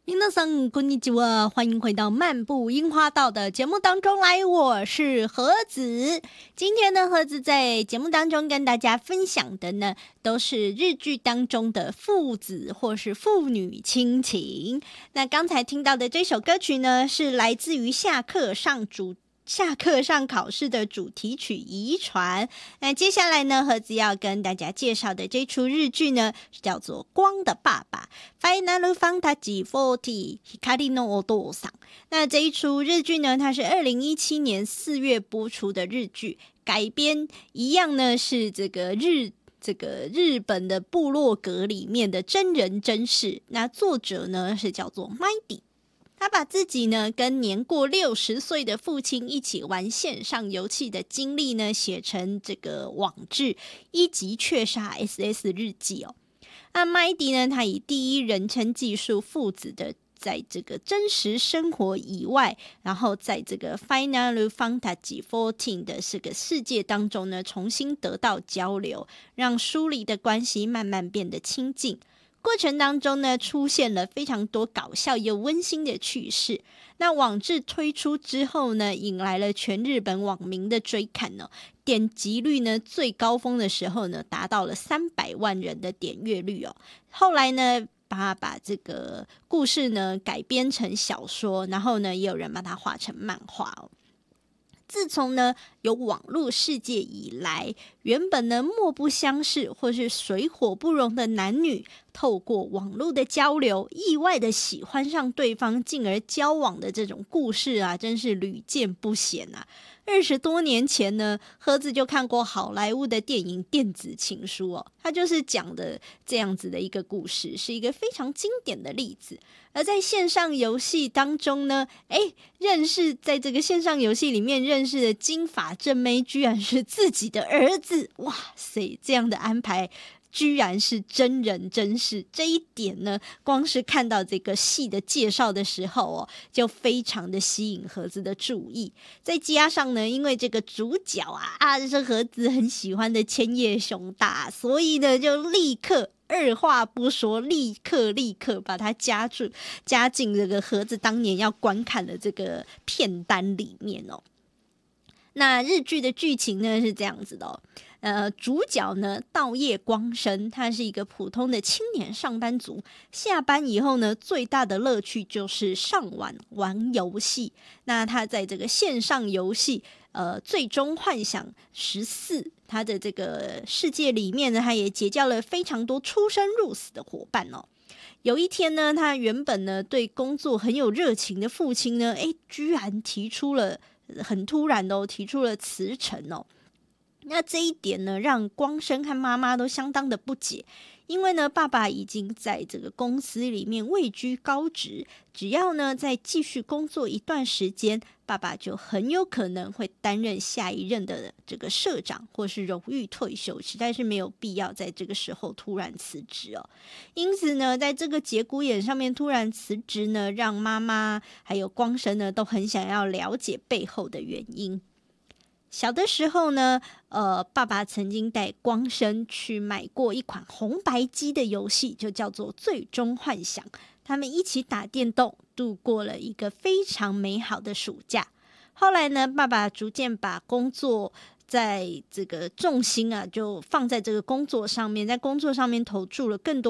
皆さんこんにちは，欢迎回到漫步樱花道的节目当中来，我是盒子。今天呢，盒子在节目当中跟大家分享的呢，都是日剧当中的父子或是父女亲情。那刚才听到的这首歌曲呢，是来自于下课上考试的主题曲《遗传》。那接下来呢，盒子要跟大家介绍的这出日剧呢，叫做《光的爸爸》（Final Fantasy XIV Hikari no Otou-san）。那这一出日剧呢，它是2017年4月播出的日剧，改编一样呢是这个日本的部落格里面的真人真事。那作者呢是叫做 Mighty。他把自己呢跟年过60岁的父亲一起玩线上游戏的经历呢写成这个网志一级雀杀 SS 日记哦。那麦迪呢，他以第一人称记述父子的在这个真实生活以外，然后在这个 Final Fantasy XIV 的这个世界当中呢，重新得到交流，让疏离的关系慢慢变得亲近。过程当中呢，出现了非常多搞笑又温馨的趣事。那网志推出之后呢，引来了全日本网民的追看哦，点击率呢最高峰的时候呢，达到了300万人的点阅率哦。后来呢，把这个故事呢改编成小说，然后呢，也有人把它画成漫画哦。自从呢有网络世界以来，原本呢莫不相识或是水火不容的男女，透过网络的交流，意外的喜欢上对方，进而交往的这种故事啊，真是屡见不鲜啊。20多年前呢，盒子就看过好莱坞的电影《电子情书》哦，它就是讲的这样子的一个故事，是一个非常经典的例子。而在线上游戏当中呢，在这个线上游戏里面认识的金发正妹，居然是自己的儿子，哇塞，这样的安排居然是真人真事。这一点呢，光是看到这个戏的介绍的时候哦，就非常的吸引盒子的注意。再加上呢，因为这个主角是盒子很喜欢的千叶雄大，所以呢就立刻二话不说，立刻把它加进这个盒子当年要观看的这个片单里面哦。那日剧的剧情呢是这样子的哦，主角呢稻叶光生，他是一个普通的青年上班族，下班以后呢，最大的乐趣就是上网玩游戏。那他在这个线上游戏最终幻想14，他的这个世界里面呢，他也结交了非常多出生入死的伙伴哦。有一天呢，他原本呢对工作很有热情的父亲呢，居然很突然的提出了辞呈哦。那这一点呢，让光生和妈妈都相当的不解，因为呢，爸爸已经在这个公司里面位居高职，只要呢再继续工作一段时间，爸爸就很有可能会担任下一任的这个社长或是荣誉退休，实在是没有必要在这个时候突然辞职哦。因此呢，在这个节骨眼上面突然辞职呢，让妈妈还有光生呢都很想要了解背后的原因。小的时候呢，爸爸曾经带光生去买过一款红白机的游戏，就叫做《最终幻想》。他们一起打电动，度过了一个非常美好的暑假。后来呢，爸爸逐渐把工作在这个重心就放在这个工作上面，在工作上面投注了更多